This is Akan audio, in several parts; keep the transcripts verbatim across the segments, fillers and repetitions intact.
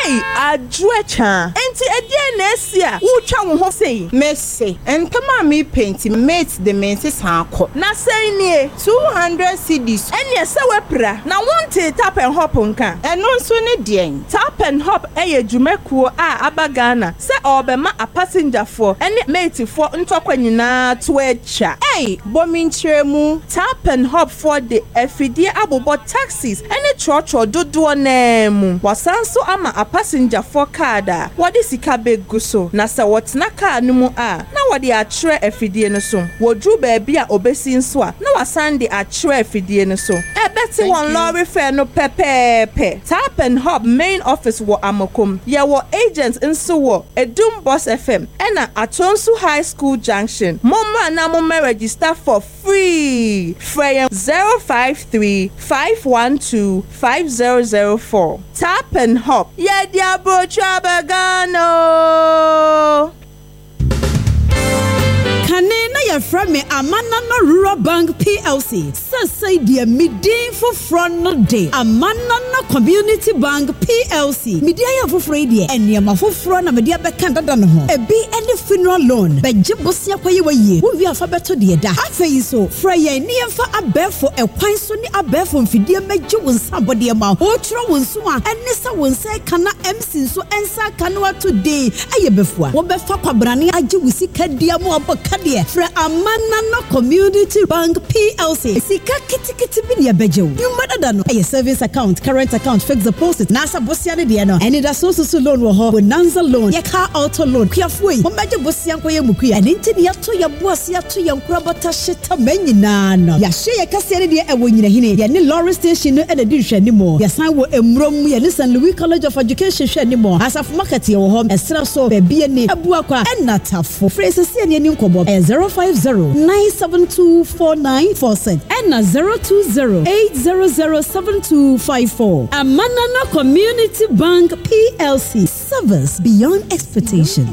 Hey, adwecha. Enti edie na esia. Wo twa wo ho sei. Messi, entama me painti mate the menses hanko. Na sei nie two hundred cedis. Ene se wepra. Na wonte tap and hop nka. Eno nso ne den. Tap and hop eye dwumekuo a abagana. Se obema a passenger for ene mate for ntokwa nyina to echa. Hey, bomi nchiremu. Tap and hop for the efidie abobo taxis ene chocho dodo nemu. Wasanso ama a passenger for kada. Wadi sika begu so. Na se watna ka numu a. Na wadi a tre efidie no so. Wodru baby a obesi nso a. Na wasande a tre efidie no so. E beti one lorry fare no pepepe. Tap and hop main office wo Amokum. Ye wo agents nso wo Edum Boss F M. Ena Atonsu High School Junction. Moma na moma register for free. Frame zero five three five one two five zero zero four. Tap and hop. Ye diabo chabagano. Kanena ya frame Amana no Rural Bank P L C. Say dear midin for front no day. Amana no Community Bank P L C. Media ya for free and yama for front na media be kanda no ho. E be any funeral loan. Be jibosia kwa ye ye. Wo wi afabeto de da. Afei so fraya ni emfa abefo e kwan so ni abefo mfidie meje won sabode ma. Ho tro won so a ene sa won sai kana M C so ensa kana today. Aye befo a wo befa kwabrane age wusi kadia mo aboka de. Fra Amana no Community Bank P L C. Sika kiti kiti bi ne bejew. You madada no. Aye savings account, current account, fixed deposit. Nasa bosia ne de no. Ene da so so loan wo ho. Bonanza loan, ye car auto loan. Kuafo yi. Mo beje bosia nko ye mukuya. Ene nti ne yato ya bosia to ye nkura bota sheta manyina no. Ya hye ye kase ne de e wo nyina hine. Ye ne Lorry station no e na di hwani mo. Ya san wo emrom ye ne Saint Louis College of Education hwani mo. Asaf market ye wo ho. Esra so be bia ne abua kwa enatafo. Phrase se ne ni nkobo. zero five zero nine seven two four nine four six and zero two zero eight zero zero seven two five four. Amana no Community Bank P L C. Service beyond expectation.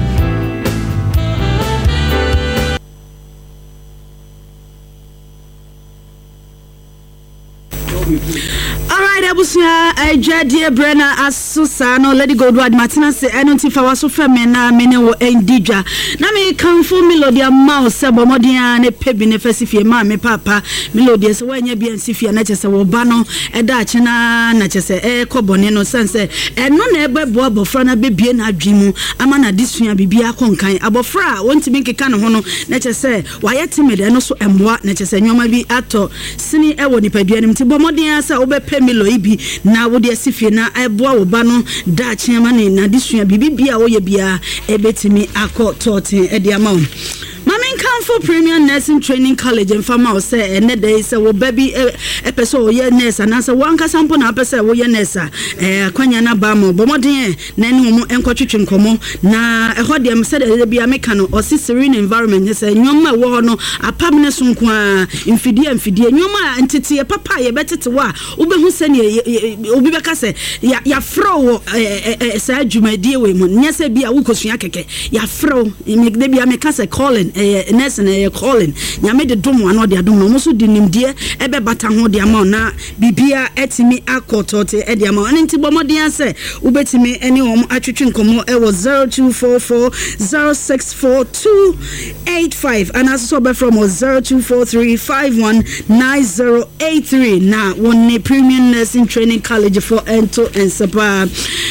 Alright, abusia ejadie brena asusa no Lady Goldward Martina se enonti fa waso feme na mene wo endidwa na me kanfo melody mouse bomodia ne pebi ne fasifie ma me papa melody se wanya bia nsifie na chese wo ba no eda ache na na chese e kobone no sense eno na ebebo abofra na bebie na adwimu ama na disua bibia konkan abofra wontimi nkeka no ho no na chese waye timede no so emboa na chese nyoma bi ato sini ewo nipadua nim ti bomodin sa obepe melo ibi na wodi asifie na eboa wo ba no da chiama ne na disua bibia wo ye bia ebetimi akọ totin e dia ma Mami Kanfo Premium Nursing Training College in Fama say ene dey say wo baby epeso ye nurse na say wanka sample na pese wo ye nurse eh kwanya na ba mo bomoden na ene mo enkotwetwe nkomo na eho de am say de bia meka no o serene environment say nyoma wo no apam ne so nko a mfidie mfidie nyoma ntete papa ye betete wa obehu se ne obi beka say ya ya fro eh say adwumadie we mo nyese bia wo kosua keke ya fro de bia meka say calling eh nurse na calling nyame de dom ano de adom no mo so di nimdie ebe bata ho de ama na bibia etimi akotote e de ama nti bomodin ase ubetimi ene wom atwetwe nkomo e wo zero two four four zero six four two eight five and also be from zero two four three five one nine zero eight three na woni Premium Nursing Training College for Ento and Sapa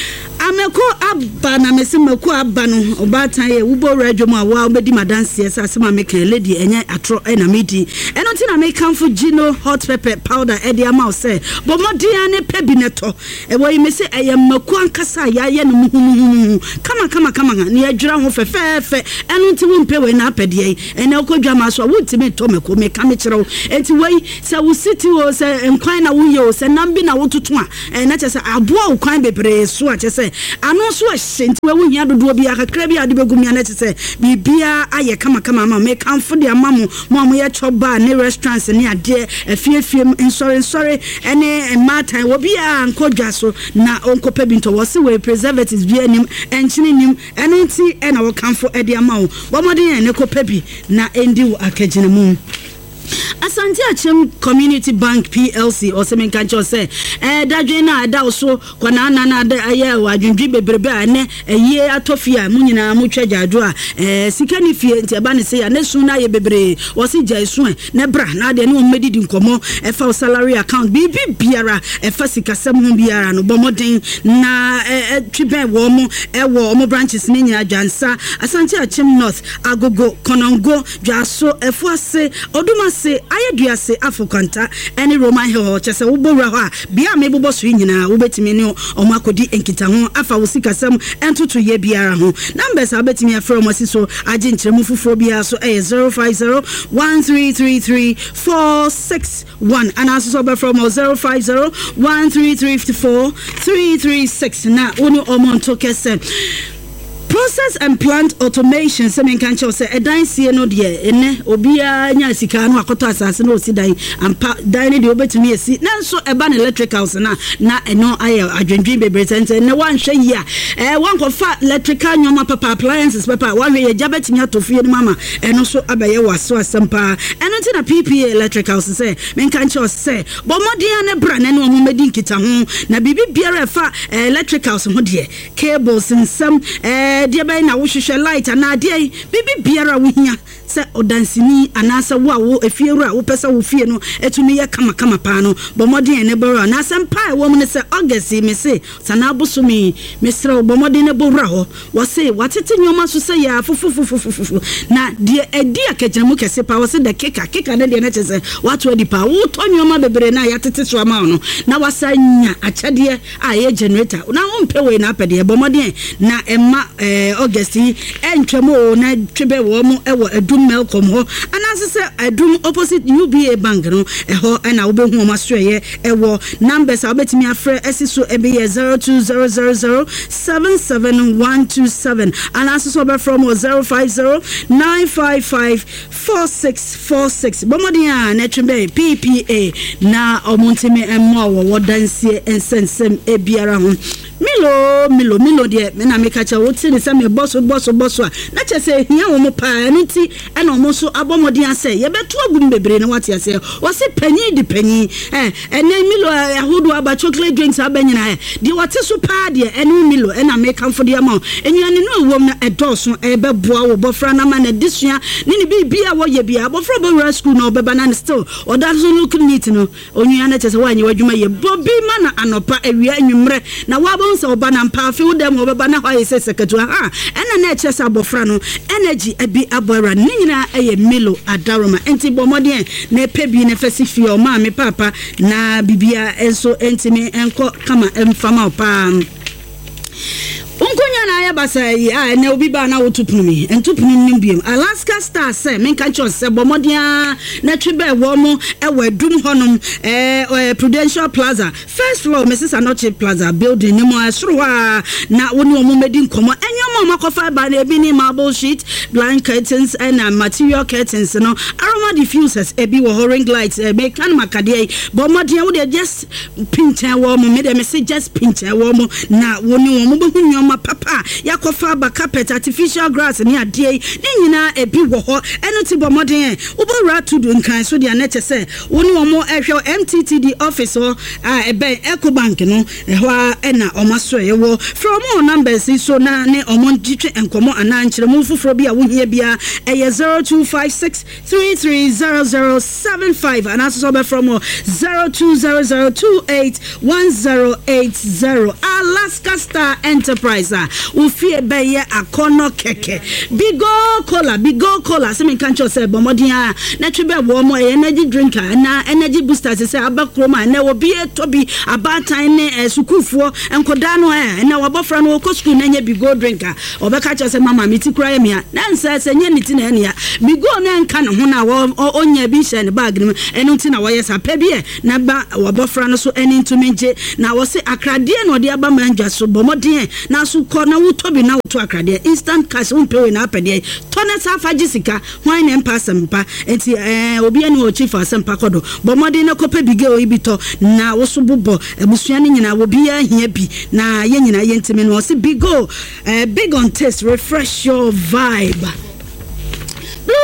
ameko abba na mesemeko abba no obatan ye wubo radwom a wa obedi madanse esa asema meka lady enye atro na medi eno ti na make for Gino hot pepper powder e de ama say bomodia ne pebi neto e wo yimese ayemako ankasa ya ye no muhumuhu kama kama kama ne adwira ho fefefe eno ti wo mpe we na apede ene okodwa maso wutimi to meko me ka me kire enti wei se wo city wo se enkwan na wo ye se nambi na wo tutu a na chese aboa wo kwan bebre so a chese ano so ahye we wo hia dodo bia kakra bia de begum ya na chese bibia aye kama kama ma me kanfo de amamu mo am ye choba ne restaurants ne ade afiefiem sorry sorry ene matan wo bia ankodwa so na onkopa bi nto wo se we preservatives bia nim enchini nim eno nti ena wo kanfo e de amawo wo modern ne kopa bi na endi wo akagina mu Asante Achim Community Bank P L C or Semen Kancho say, eh, Dadrina, Dawso, Kwanana, Aya, Adjunji Bebreba, ne, a year atofia, Munina, Mucha Jadua, eh, Sikani Fia, Tiabani say, and Nesuna Bebre, was it Jason, Nebra, Nadia, no medid in Como, a foul salary account, B B Biara, a Fasika Samu Biara, no Bomodin, na a tribe womo, a warm branches, Nina Jansa, Asante Achim North, Agogo, Konongo, Jaso, a Fuase, Oduma say, Ayadua say Afukanta, any Roman Hill, Chesa Ubora, Bia Mabel Swingina, Ubetimino, or Makodi and Kitamo, Afa Usika Sam, and two to ye Biara. Numbers are betting me from Masiso, Agent Remophobia, so a zero five zero one three three three four six one, and also over from zero five zero one three three four three three six. Now, Uno Omonto Kesen. Process and plant automation. Semen Kancho say a dine see no dear ene obia nya sika no akoto asase no si dine and dine de obetumi esi na so e ba na electric house na na eno aye adwendwen bebre tente na wan hwe yi a eh wan ko fa electrical nyoma papa appliances papa wan hwe ye jabetimi atofie no mama eno so abaye waso asempa eno ti na P P A electric house say men Kancho say bo modern ne bra na no mo medi nkita ho na bibi biara fa electric house ho de cables nsam eh dia bay na wo hwehwe light ana dia bibi biara wo hia se odansini anasa wo a wo efiewura wo pesa wo fie no etumi ye kama kama pa no bomodin ne boro na sempa wo mu ne se August me se sana abosumi mesra bomodin ne boro ho wo se watete nyoma so se ya fufufufufu na dia edi akejemu kese pa wo se de keka keka ne de na chese watu edi pa wo to nyoma bebre na ya tete so ama no na wasanya achade a ye generator na wo mpe we na apede bomodin na emma eh August entwemo na twebe wo mu ewo adum Melcom ho anase se adum opposite U B A bank no eho na wo behu ma so ye ewo numbers a betimi afre esiso ebe zero two zero zero zero seven seven one two seven anase so be from zero five zero nine five five four six four six bomodia na twebe P P A na omontime emmo wo wodansie ensensem ebiara ho Milo, Milo, Milo, dear, and I make a child, say, some boss, boss, boss, not just say, here, Omo Panity, and almost Abomodia say, you bet two wouldn't be brain what you say, was it penny, the penny, eh, and then Milo, who do about chocolate drinks, are banging I, the water so party, and Milo, and I make come for the amount, and you know, woman, a dozen, a beboa, Bofrana man, a dish, Nini be beer, what you be, but from a school, no, banana still, or that's no looking neat, no, only another one, you may, Bobby man, and a pa, a real, now what. So banam pa fi dem obeba na hwa ise sekatu ha ena na eche sabofra no energy abi abora nyina eye Milo adaroma enti bomodien na epebi na fasifi o ma me papa na bibia enso entimi enko kama emfama pa Unkunya na ya basa yi a na obi ba na wotupumi entupumi nimbiem Alaska Star say men kan cho se bomodia na twebe wo mo e wadum honom eh Prudential Plaza first floor Missus Anoche Plaza building ni mo asro ha na woni o mo medi nkomo enyo mo makofa ba na ebi ni marble sheet blind curtains and uh, material curtains no aroma diffusers ebi wo ring lights e be kan makade bomodia wo de just pinch wo mo me de me say just pinch wo mo na woni wo mo be papa yakofa ba carpet artificial grass ni ade ni nyina ebi wo ho eno ti bomodin ubora to do nkan so dia na chese woni omo ehwe M T T D office ho a ebe Ecobank no ehwa ena omaso ewo from all numbers so na ne omo ditwe enkomo ana nkyere mu fufuro bia wo hia bia eye zero two five six three three zero zero seven five and also be from zero two zero zero two eight one zero eight zero Alaska Star Enterprise ufie beye akono keke bigo cola bigo cola se me kan cho se bomodia na twebe wo mo energy drinker na energy booster se abakroma na wo bie tobi abatan ne sukufuo enkoda no eh na wabofra no ko school na nya bigo drinker obeka cho se mama miti kura me a na nsa se nya niti na ene ya bigo na nka ne ho na onya bi she ne bag ne enu nti na wo yes apabie na ba wabofra no so eni ntumenje na wo se akrade na ode aba manjwa so bomodien na so na wutobi na wuto akrade instant cash unpewe na apede tonet afa jisika hwan na mpa sempa enti eh obi ani o chief asempa kodo bomode na kopa bige o ibito na woso bobo ebusua ni nyina obi ahia bi na ye nyina ye ntimi no se bigo eh big on taste refresh your vibe. Blue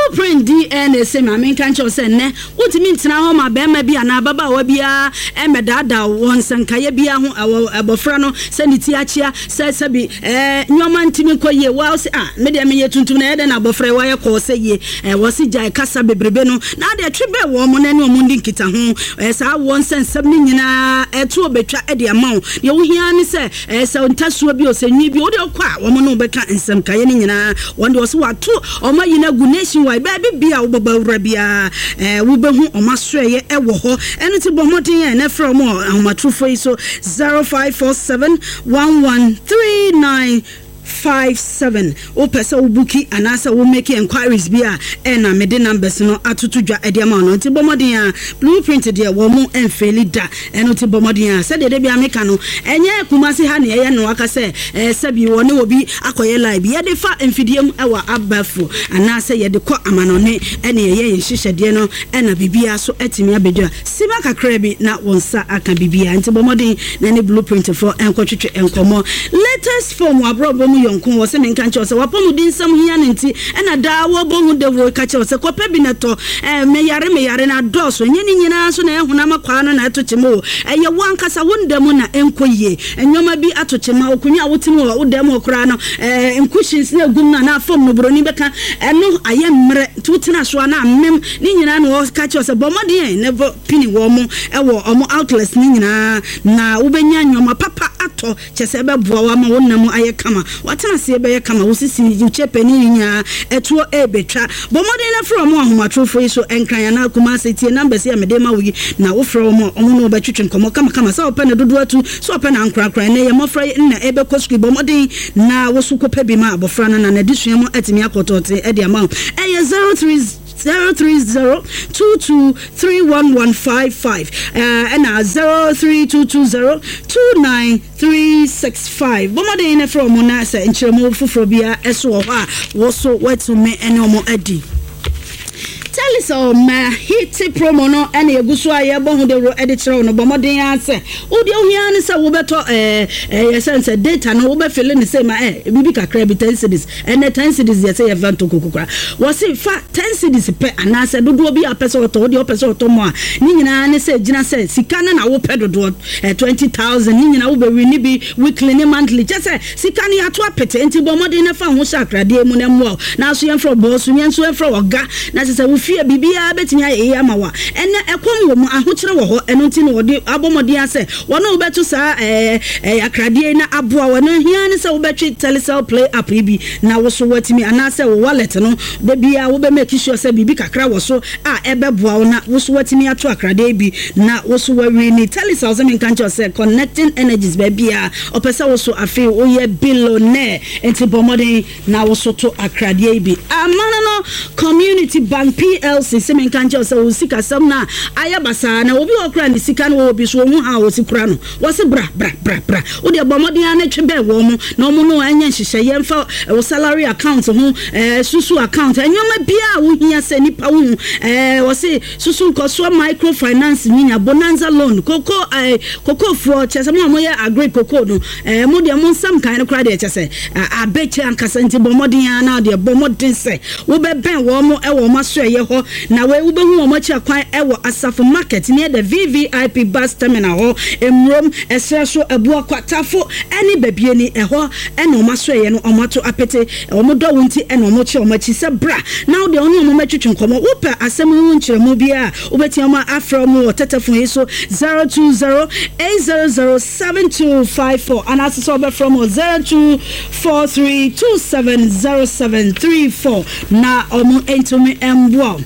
Blueprint D N A say ma men kan cho say ne wotimi ntena ho ma be ma bia na baba wa bia e medada won sankaye bia ho abofra no se ni ti achia se se bi eh nyoma ntimi koye wa se ah me de me ye tuntum na e de na abofra wa ye ko se ye eh wo se jai kasa bebrebe no na de tribe wo mo na ne o mo ndi nkita ho eh sa won sensem ni nyina etu obetwa e de amaw ye wo hia ni se eh se ntasuo bi o se nyi bi o de kwa wo mo no beka nsem kaye ni nyina won de wo se watu o ma yina gu nation wide baby bia wo baba wura bia eh wo be hu o ma so ye e wo ho eno ti bomodin ye na from o ahomatrufo yi so zero five four seven one one three nine five seven o pesa o buki anasa wo make inquiries bia e na me de numbers no atutudwa e de ma no ti bomodin a Blueprint de wo mu enfeli da eno ti bomodin a se de de bia meka no enye kumase ha ne ye no aka se eh sabi wo ne obi akoye live ye de fa enfidiem e wa abafu anasa ye de ko amanone ene ye ye hihede no e na bibia so etimi abedwa sima kakra bi na wonsa aka bibia nti bomodin na ne Blueprint for enkotwetwe enkomo latest form abrobo yonko wo se menka nche wo se wapomudin sam hia nti ena da wo bohu de wo ka che wo se kopa bi neto eh me yare me yare na doso nyini nyina so na ehuna makwa no na atochemo eye wankasa wondam na enkoye enwoma bi atochema okunwa wotimi wo wodam okura no eh enkushins na gum na na fom no broni beka eno aye mmre tutina so na mem ni nyina no ka che wo se bomodin never pini wo mo e wo omo outlets ni nyina na ubenya nwoma papa ato chese be boa wa ma wonnam aye kama watana se be kama wosisi uchepeni nya etuo ebetwa bomodin na from ahomatrofo so enkran na akuma setie number se amede ma wi na wo from mo omo no betwetwe nkomo kama kama sa opa na dodo atu so opa na ankrakra na ye mofra na ebe kosku bomodin na wo su kopa bi ma abofra na na disua mo atimi akotote e de ama e zero three zero three zero two two three one one five five uh and uh, zero three two two zero two nine three six five bomodin na from na sa enchiremo fufrobia eso ha wo so wetu me ene omo adi tell us oh ma hit promo no ene eguso aye bo hu de ro editro no bomodin ase wo de ohia ne se wo beto eh eh sense data no wo be feel ne se ma eh bibi kakra bi ten cedis ene ten cedis ye se event kokokra wo se fa ten cedis pe anase dodo bi apese oto de opese oto mo a ni nyina ne se gina se sika na wo pe dodo eh twenty thousand ni nyina wo be wini bi weekly ne monthly je se sika ne ato apete enti bomodin ne fa ho sakrade mu ne mo na so yen fro boss yen so yen fro oga na se se fie bibia betimi aye amawa ene ekom wo mu ahokire wo ho eno nti no wode abomodi ase wono obetu sa eh eh akrade na aboa wono hia ne se obetwe telecell play app bi na wo so watimi anase wo wallet no de bia wo be make sure se bibi kakra wo so a ebeboa wo na wo so watimi ato akrade bi na wo so wawi ni telecell se men kancho se connecting energies be bia opesa wo so afi wo ye billionaire enti bomodi na wo so to akrade bi amana no Community Bank P L C semen kanche se wo sika sam na ayabasa na obi okra ni sika no obi so hu ha wo sikura no wo se bra bra bra bra wo de bomodin anatwe be wo mu na omo no anya nhihye ye mfa wo salary account hu eh susu account enyoma bia wo hia se nipa wo eh wo se susu nkoso microfinance nyinya bonanza loan koko eh koko fro chese mo mo ye agree koko no eh mo de mo sam kan no kra de chese abeche ankasa nti bomodin na de bomodin se wo be ben wo mo e wo maso ye ho na we wo be hu wo machi akwan e wo Asafo market near the V V I P bus terminal ho emrom esreso ebu akwatafo eni babie ni e ho ena wo maso ye no omato apete wo mo do wonti ena wo machi wo machi se bra now de onu wo matwetwe nkomo wo pa asem hu nkyeremu bia wo betia ma afro mo tetefo yi so zero two zero eight zero zero seven two five four and as so be from zero two four three two seven zero seven three four na omo entumi embo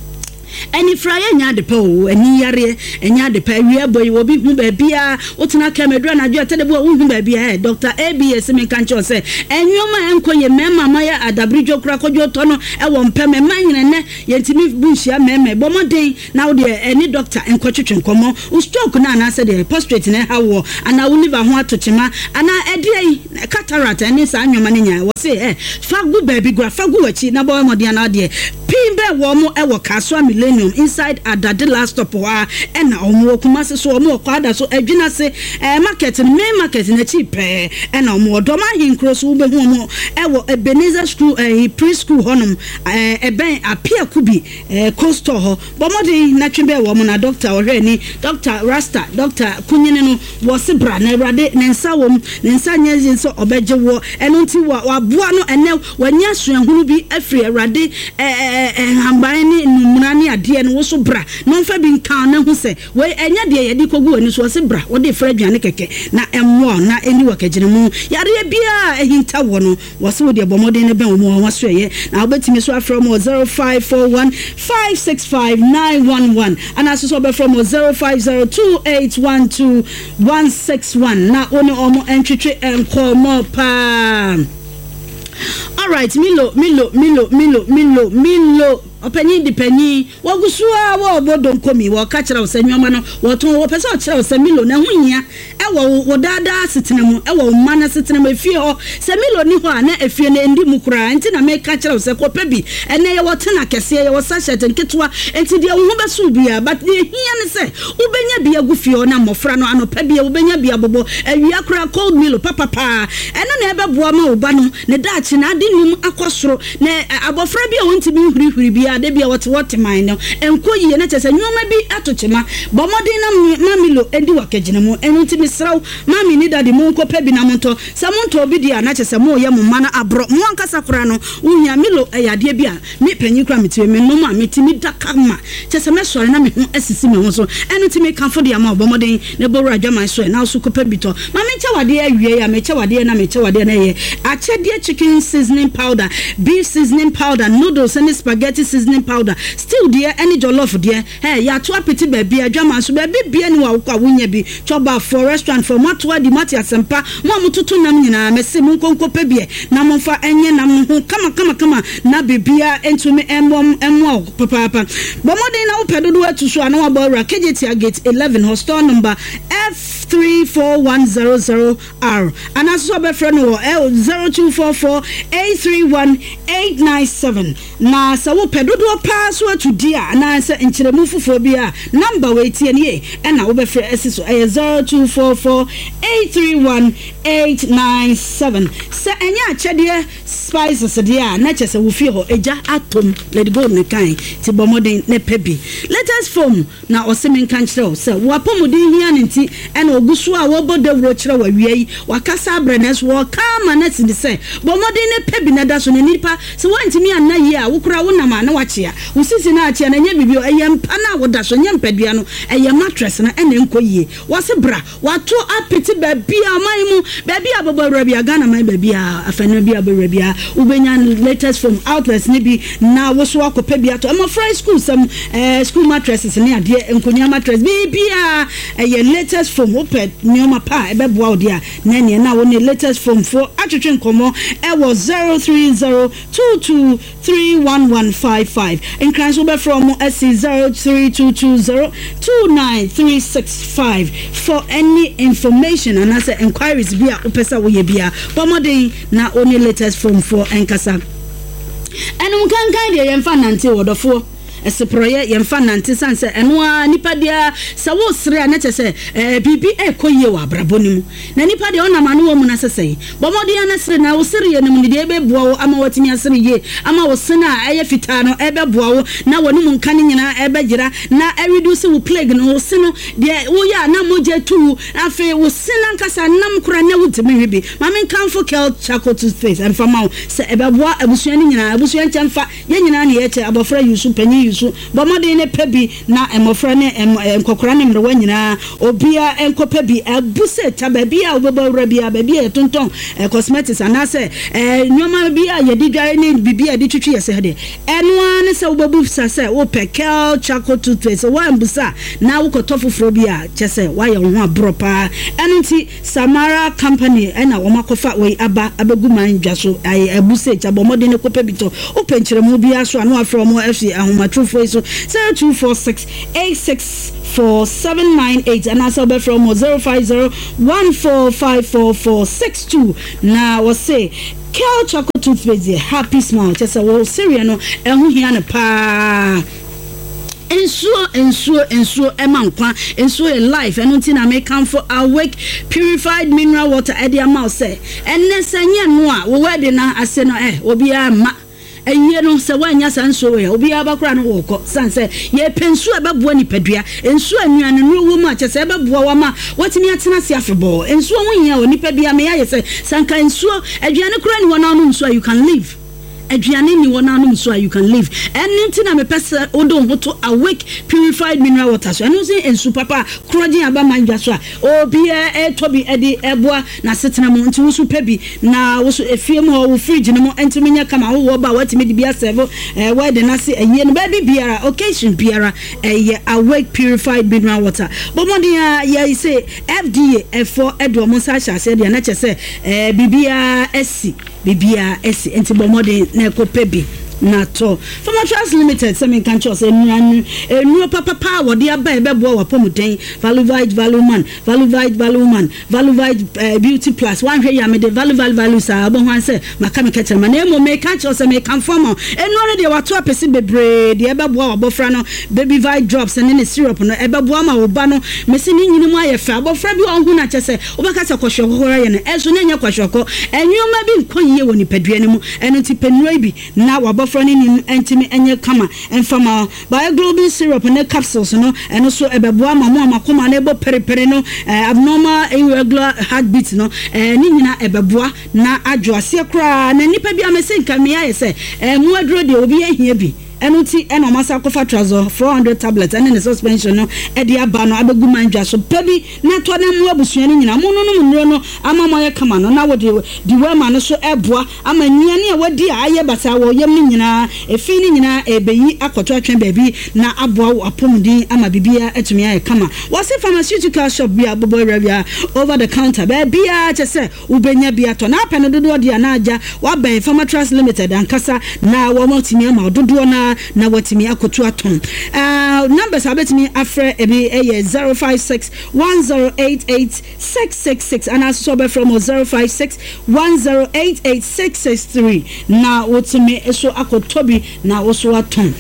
Any fryer nya de po any yare enya de pa wi boy wo bi hu ba bia wotuna kamedra na jo tede bo hu ba bia Doctor A B S me kan cho se enwoma enkoye mema maya adabridjo kura kojo to no e wo mpeme manyene ne yentimi bunhia meme bomoden na wo de any doctor enkotwetwe nkomo u stroke na na se de prostate ne hawo ana wo liver ho atochema ana edie cataract ani sa anwoma ne nya wo se eh fagu ba bi gura fagu wachi na bo moden na de pimbe wo mo e wo Kaswa Millennium inside Adade last stop wa e na omo Kumase so omo kwada so adwina se eh market main market na cheap eh na omo odoma hinkro so ube hu omo e wo Ebenezer school eh preschool honum eh eben apia kubi eh coastal ho bomodi na twebe wo mo na doctor ohwe ni Doctor Rasta Doctor Kunyene no wo se bra na Awurade ne nsa wom ne nsa nyazi so obeje wo eno nti wa waboa no ene wanya suahunu bi afiri Awurade eh eh hamban ni numuna ni ade no wo so bra no mfa bi nkan na hu se we enya de ye di kogu ani so wo se bra wo de fra aduane keke na emwo na eni wakagene mu yare bia ehinta wo no wo se wo de bomode ne ben wo wo so ye na obetimi so afra mo zero five four one five six five nine one one and aso so be from zero five zero two eight one two one six one na oni omo entwetwe enkomo pa. All right, Milo, Milo, Milo, Milo, Milo, Milo. Openyi dipenyi wagusua wo bodo nkomi wo ka kira osanwoma no wo ton wo pese o kira osamilo na hunya e wo wo dada setenemu e wo mana setenemu efie ho samilo ni ho ana efie na ndi mukura nti na me ka kira osakopa bi ene ye wo tena kese ye wo sachet nketwa enti de wo besu bia but de hia ne se ubenya bia gufie na mofra no anopa bia ubenya bia bobo awia kura cold milo papa pa eno na ebeboa ma oba no ne daachi na ade nim akosoro na abofra bia wonti bi hurihuri bia de bia what what mind no enkoyi na chese nyoma bi atochema bomodin na mamilo edi wakagina mu enuti misraw mami ni dadi mu nkopa bi na monto samonto obi dia na chese mu ye mu mana abro mu ankasa kura no unya milo eyade bia me panyi kura metiwe me no ma metimi dakama chese mesore na me hu asisi me ho so enuti me kanfo dia ma bomodin ne boru adwaman so na so kopa bi to mami chawade awie ya me chawade na me chawade na ye achede chicken seasoning powder, beef seasoning powder, noodles and spaghetti seasoning powder. Still there, any jollof there. Hey, ya to apeti baby, a drama so baby be any wa wunya bi. Choba for restaurant for matwa di mati asempa. Mo mututu nam nyina mese mu konko pebie. Na mo fa enye na mo kama kama kama na bibia entumi emom emwo papa papa. Bomode na upedodo atu so ana wa bora K J T gate eleven hostel number F three four one zero zero R. And as so be friend wo L zero two four four eight three one eight nine seven. Na sa wo pedodo pass wo to dia na sa enchiremu fufo bia number we tie ne e na wo be frɛ asiso e zero two four four eight three one eight nine seven. Sa enya achede spices dia na chese wo fie ho eja atom let go ne kan ti bomodin ne pebi latest form na osemen kan kire se wo apomodin hia ne nti e na ogusu a wo bodawro kire wa wiei wakasa brenes wo kama na ti se bomodin ne pebi na da so ne nipa se wantimi anayi a wo kura wo na ma na wachia wo sisi na achia na nya bibio eyem pa na wo da so nya mpadua no eye mattress na ene nkoyie wo se bra wato apeti ba bia man mu ba bia bobawra bia Ghana man ba bia afanu bia bobawra bia ubenya latest from outlets ne bi na wo so akopa bia to am free school some eh school mattresses ne ade enkonya mattress bi bia eye latest from oped nyoma pa e be boa odia na ne na wo ne latest from for atwetwe nkomo e was zero three zero two two three one one five five in Cranswick from S C zero three two two zero two nine three six five for any information and as inquiries via upesa wo ye bia bomodin na only latest from for enkasa enum kan kan de yemfa nante wodofo esiproye yemfa nante sanse enoa nipa dia sa wo sre na chese eh bibi ekoye wa brabonimu na nipa dia ona manu wo mu na sese bomodi na sre na wo sre ye nemu de ebe boa wo ama watimi asre ye ama wo sena eye fita no ebe boa wo na wonu mu nkan nyina ebe gira na e reduce wo plague no wo seno de wo ya na moje tu afi wo sena nkasa nam kura na wutimi hwebi mame kanfo kel charcoal toothpaste and fama se ebe boa abusuani nyina abusuani chamfa ye nyina na ye che abofra yusu panyi so bomode ne pebi na emofra ne enkokora ne mrewa nyina obia enkopa bi abuse taba bia obebawra bia bia tonton cosmetics anase nyoma bia yedi dware ne bibia de twetwe yese hede enwa ne se obabu sase wo pekel charcoal toothpaste wa mbusa na wo kotofofro bia chese wa ye ho abropa enunti Samara company ena wo makofa we aba abegu man dwaso abuse taba bomode ne kopa bi to openkyeremu bia so anu afro mo F C ahoma voice zero two four six eight six four seven nine eight and also be from zero five zero one four five four four six two. Now we say Kel Choco toothpaste happy smile just a whole serial no and who here pa Ensure, ensure, ensure, emankwa, ensure life. And until I may come for awake, purified mineral water at their mouth say. And Nessania Noa, wedding I say no eh, will be a ma. And you know, so when yes and so will be a background walk. San say, ye pensu about Buani Pedria, and so and you and no woman just about Buama, what's me at Nasiafabo, and so when you only Pedia may I say, Sanka and so, and you know, one on so you can live. Adriani ni wana no so you can live and ntina me pesa odo hoto awake purified mineral water so eno say ensu papa kroje aba manja so obi e tobi e di eboa na setena mo nti wusu pebi na wusu efie mo wo fridge no mo entimi nya kama wo ba watimi di bia serve eh we de na se eye no baby biara occasion biara eh awake purified mineral water but mo dia ye say F D A for edo mo sa sha se dia na che se eh bibia esi bibia esi enti bo mo de na ko pebi na to from Trust Limited some can choose a new papa power the aba ebe bo wa pomuden Valuvite Valuman Valuvite Valuman Valuvite Beauty Plus one hwe ya me de Valuvite Valu sa abo han se makame ketchen ma na emo me can choose me can form enu already wa to apese bebre de ebe bo wa bofra no baby vite drops and in syrup no ebe bo ma wo ba no me se ni nyini mu ayefa bofra bi on hu na chese obeka se kwhwoko hora ye no enso na nya kwhwoko enwoma bi nkoyie woni padua ni mu enu ti penua bi na wa running entimi enye kama enfama by global syrup and capsules no and also ebeboa mama amakoma na ebo periperi no abnormal irregular heartbeat no ni nyina ebeboa na adwoase kra na nipa bi amese nka me aye se mu aduro de obi ahia bi enuti eno masa kofa trazo four hundred tablets and in the suspension no e dia ba no abegu manja so pebi na to na mu abusua ni nyina mu no no mu no ama moye kama no na wo de di we ma no so eboa ama nia ne wadi aye basa wo yem ni nyina efi ni nyina ebeyi akoto atwen baabi na aboa wo apomudin ama bibia etumi aye kama wose pharmaceutical shop bia bobo rawia over the counter bia chese ubenya bia to na apene dodo dia na aja wa ben Pharma Trust Limited ankasa na wo motimi ama dodo na na watimi akoto aton uh numbers abetimi afre ebi eh zero five six one zero eight eight six six six and as so be from zero five six one zero eight eight six six three na watimi eso akotobi na oso aton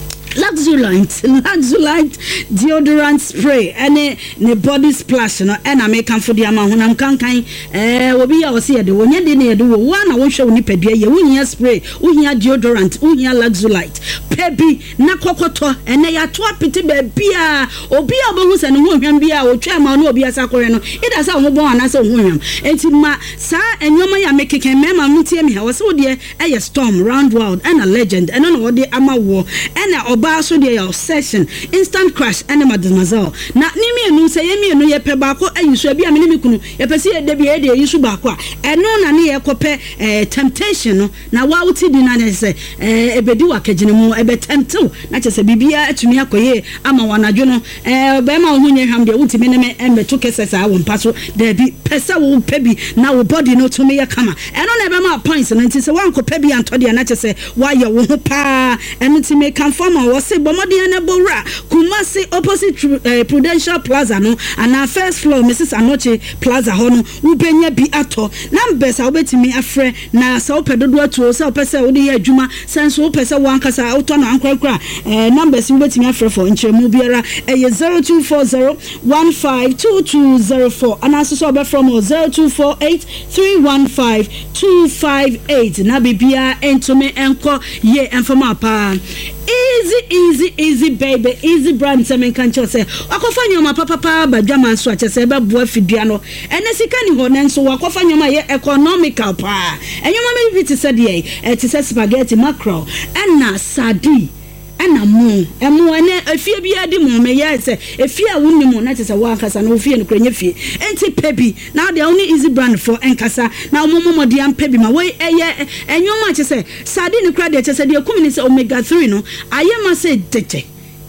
Luxulite, Luxulite deodorant spray and ne body splash no and I make for the amount I'm can kind eh obi ya wose ye de wonye de ne do one na won hwe oni padua ye wonya spray wonya deodorant wonya Luxulite pebi na kokoto ene ya to apiti ba bia obi a obo hu se ne ho hwam bia otwa ma no obi asakore no ida sa ho bon anase ho hwam enti ma sa enwoma ya mekeke mema mutie mi ha wose wo de eh storm round world and a legend and no wo de ama wo and so dey obsession instant crash and mademoiselle na ni me enu say me enu ye pe ba ko ayisu bia me ni mikunu ye pese ye de bia de ayisu ba ko eno na ne ye kope eh temptation no na wa wuti di na ne say eh ebedi wa kagene mu ebe temptu na chese bibia atumi akoye ama wanadwo no eh be ma ho nye hwam de wuti me ne me embeto kesesa wo mpaso de bi pese wo pebi na wo body no to me ye kama eno na be ma points no nti se wan ko pebi antode na chese wa ye wo ho pa eno ti me conform was Bomodi and Bora, Kumasi opposite uh, Prudential Plaza, no, and our first floor, Missus Anoche Plaza Hono, Ubenya be ato. Numbers I'll bet me a friend, na so pedodo to so pesa odi Juma, sense so pesa wankasa auton uncle cra. Numbers you bet me a friend for Inche Mubiera, a zero two four zero one five two two zero four, and also so from zero two four eight three one five two five eight. Nabi Bia entome enko ye and for my pa. Easy, easy, easy, baby, easy brand. Semen can just say, Wakofanya ma papa pa ba German swatch as eba boy fidiano. And as he can go then so Wakofanya ma economical pa. And your mamma it said ye, it is spaghetti mackerel and na sadi. And mo, and mo, and a fear be a demo, may I say, a fear wounded mo, that is a workers and no fear and crane fee. Anti Peppy, now the only easy brand for Encasa, now Momo Dian Peppy, my way, a year, and your much say, Sardine credit, I said, your community omega three, no, I am say, Dete.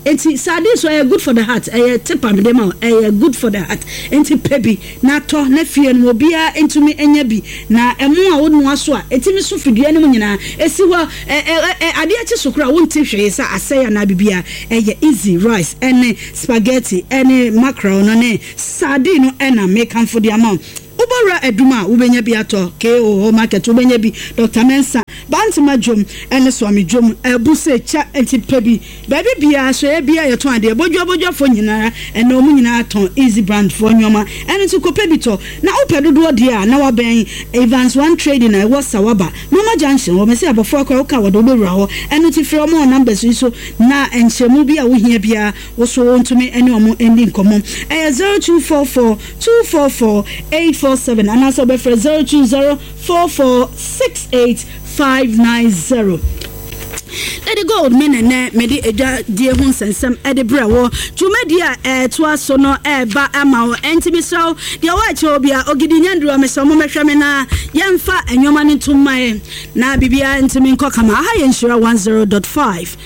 enti sade so eh good for the heart eh tip am dem eh good for the heart enti pebi na to na fie no obia entumi enya bi na emu a wonu aso a etimi so fidua ne mu nyina esi ho eh ade achi so kra wonti hwe sa asaya na bibia eh easy rice ene spaghetti ene mackerel no ne sade no ena make am for the amount ubora eduma ubenya bi ato K O market ubenya bi Doctor Mensa Bantima Jom ene Swami Jom ebuse cha entipebi baby bia so e bia yeto ade bodwo bodwo fo nyinara ene omu nyina ton easy brand fo nyoma ene ti kopebi to na opedodo de a na waben Evans One Trading na wo sawaba Mama Junction wo mesi abofo akwa wo ka wo do bewura ho ene ti frɛ mo numbers so na enchemu bi a wo hia bia wo so wontumi ene omo ending komo eh zero two four four two four four eight four seven and also be for zero two zero four four six eight five nine zero. Let it go men and medi eja dear hun sensem edebra wo tumedia eh to so no e ba ama enti so dia wa chobia ogidi nyandro me so mo mehwe me na yemfa enwoma ne tumai na bibia enti min ko kama ha yenshira ten point five.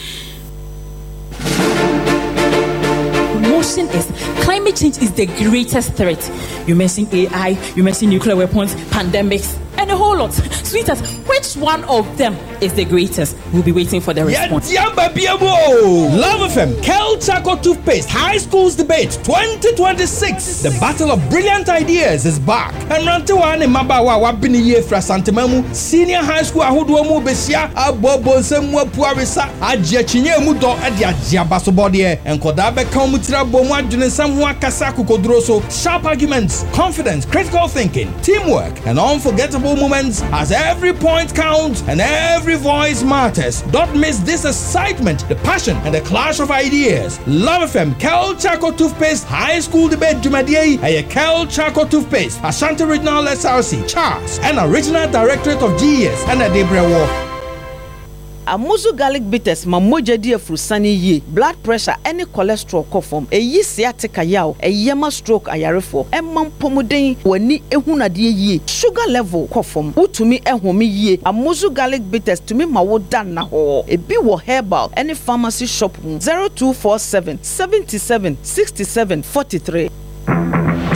Motion is climate change is the greatest threat. You mention A I, you mention nuclear weapons, pandemics, and a whole lot. Sweetheart, which one of them is the greatest? We'll be waiting for the response. Yeah, Love F M, Kel Chaco Toothpaste, High Schools Debate twenty twenty-six. The Battle of Brilliant Ideas is back. And Rantewan and Mabawa Wabini Ye Fra Santemamu, Senior High School Ahuduamu Besia, Abobo Semwa Puarisa, Adjachinye Mudo, Adia Jabasobodie, and Kodabe Kamutira Bomwa Junesamwa Kasaku Kodroso, sharp arguments, confidence, critical thinking, teamwork, and unforgettable moments as every point counts and every voice matters. Don't miss this excitement, the passion, and the clash of ideas. Love F M, Kel Chaco Toothpaste, High School Debate Jumadie, and Kel Chaco Toothpaste, Ashanti Regional S R C, Charles, and Original Directorate of G E S, and a Debra War. Amuzu garlic bitters ma moja di afrusani ye blood pressure any cholesterol kofom eyi sciatica yaw eyema stroke ayarefo emam pomuden wani ehuna de ye sugar level kofom utumi ehome ye Amuzu garlic bitters tumi ma wo dan na ho ebi wo herbal any pharmacy shop zero two four seven seven seven six seven four three.